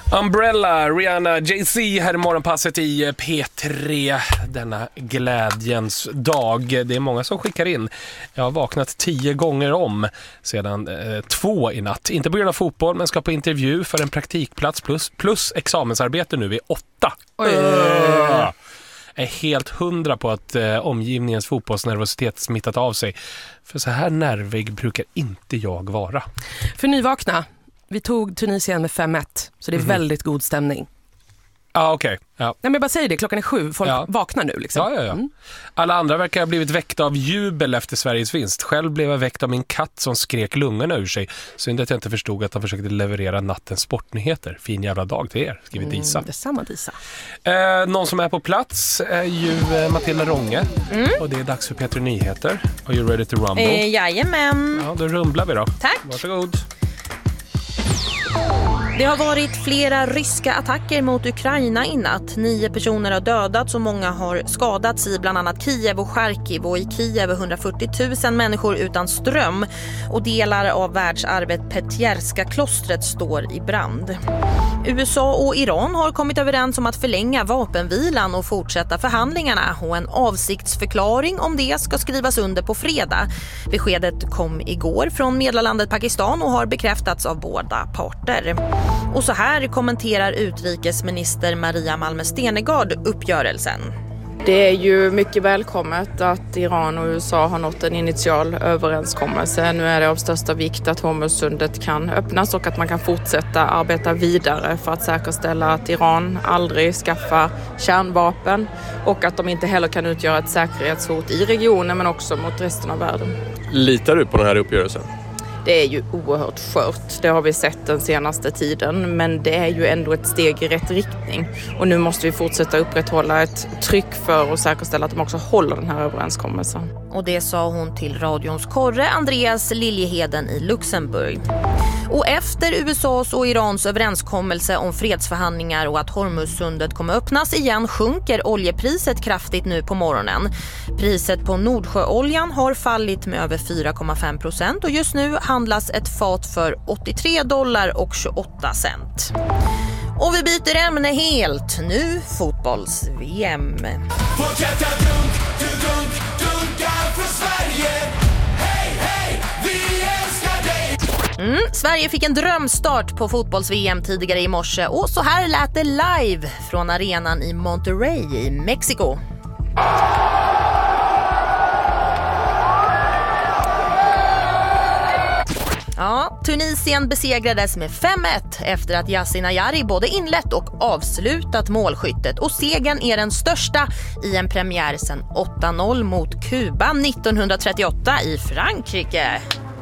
Umbrella, Rihanna, Jay-Z här i morgonpasset i P3 denna glädjens dag. Det är många som skickar in. Jag har vaknat 10 gånger om sedan 2 i natt. Inte på grund av fotboll, men ska på intervju för en praktikplats plus examensarbete nu vid 8. Jag är helt 100 på att omgivningens fotbollsnervositet smittat av sig. För så här nervig brukar inte jag vara. För nyvakna. Vi tog Tunisien med 5-1, så det är väldigt god stämning. Ja, okej. Ja. Nej, men jag bara säger det, klockan är 7, folk vaknar nu liksom. Ja. Alla andra verkar ha blivit väckta av jubel efter Sveriges vinst. Själv blev jag väckt av min katt som skrek lungorna ur sig. Synd att jag inte förstod att han försökte leverera nattens sportnyheter. Fin jävla dag till er, skriver Disa. Detsamma, Disa. Någon som är på plats är ju Matilda Ronge. Och det är dags för P3 Nyheter. Are you ready to rumble? Jajamän. Ja, då rumblar vi då. Tack. Varsågod. Det har varit flera ryska attacker mot Ukraina i natt. 9 personer har dödats och många har skadats i bland annat Kiev och Charkiv. Och i Kiev är 140 000 människor utan ström. Och delar av världsarvet Petjerska klostret står i brand. USA och Iran har kommit överens om att förlänga vapenvilan och fortsätta förhandlingarna. Och en avsiktsförklaring om det ska skrivas under på fredag. Beskedet kom igår från medlarlandet Pakistan och har bekräftats av båda parter. Och så här kommenterar utrikesminister Maria Malmö Stenergard uppgörelsen. Det är ju mycket välkommet att Iran och USA har nått en initial överenskommelse. Nu är det av största vikt att Hormuzsundet kan öppnas och att man kan fortsätta arbeta vidare för att säkerställa att Iran aldrig skaffar kärnvapen och att de inte heller kan utgöra ett säkerhetshot i regionen men också mot resten av världen. Litar du på den här uppgörelsen? Det är ju oerhört skört, det har vi sett den senaste tiden, men det är ju ändå ett steg i rätt riktning. Och nu måste vi fortsätta upprätthålla ett tryck för att säkerställa att de också håller den här överenskommelsen. Och det sa hon till radions korre Andreas Liljeheden i Luxemburg. Och efter USAs och Irans överenskommelse om fredsförhandlingar och att Hormuzsundet kommer öppnas igen sjunker oljepriset kraftigt nu på morgonen. Priset på Nordsjöoljan har fallit med över 4,5% och just nu handlas ett fat för $83.28. Och vi byter ämne helt. Nu fotbolls-VM. Sverige fick en drömstart på fotbolls-VM tidigare i morse och så här lät det live från arenan i Monterrey i Mexiko. Ja, Tunisien besegrades med 5-1 efter att Yasin Ayari både inlett och avslutat målskyttet. Och segern är den största i en premiär sedan 8-0 mot Kuba 1938 i Frankrike.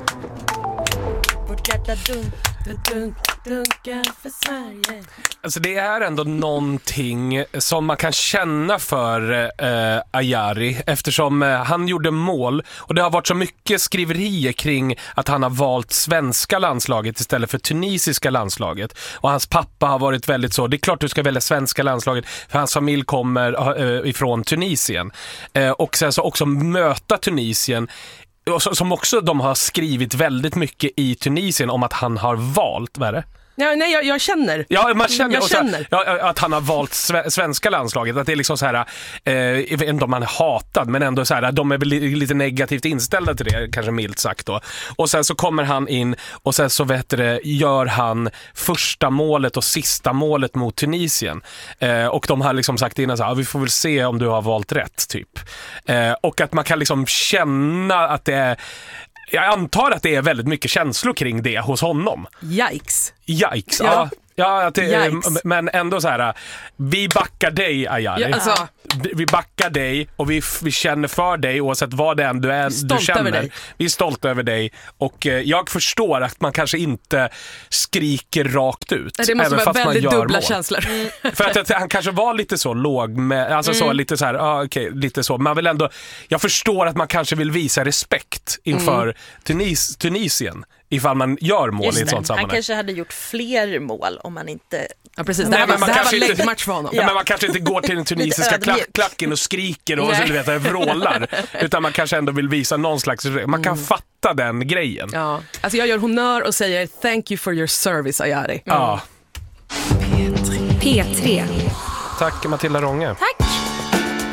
Alltså det är ändå någonting som man kan känna för Ayari eftersom han gjorde mål och det har varit så mycket skriverier kring att han har valt svenska landslaget istället för tunisiska landslaget och hans pappa har varit väldigt så, det är klart du ska välja svenska landslaget för hans familj kommer ifrån Tunisien och sen så också möta Tunisien som också de har skrivit väldigt mycket i Tunisien om att han har valt, vad är det? Ja, nej, jag känner. Ja, man känner, jag känner. Att han har valt svenska landslaget. Att det är liksom så här, jag vet inte om man är hatad, men ändå så här, de är väl lite negativt inställda till det, kanske milt sagt då. Och sen så kommer han in och sen så gör han första målet och sista målet mot Tunisien. Och de har liksom sagt innan så här, vi får väl se om du har valt rätt typ. Och att man kan liksom känna att det är, jag antar att det är väldigt mycket känslor kring det hos honom. Yikes. Ja. Ja, men ändå så här, vi backar dig, Ayari. Ja, alltså. Vi backar dig och vi känner för dig oavsett vad det är du känner. Vi är stolta över dig och jag förstår att man kanske inte skriker rakt ut. Det måste vara väldigt dubbla känslor. För att han kanske var lite så låg med, alltså så lite så här, okej, lite så. Man vill ändå, jag förstår att man kanske vill visa respekt inför Tunisien. Ifall man gör mål i ett sånt sammanhang. Han kanske hade gjort fler mål om man inte... Ja, precis. Det här var läggmatch för honom. Ja, men man kanske inte går till den tunisiska klacken och skriker och så, vrålar. Utan man kanske ändå vill visa någon slags... Man kan fatta den grejen. Ja. Alltså jag gör honör och säger thank you for your service, Ayari. Ja. P3. Tack Matilda Ronge. Tack.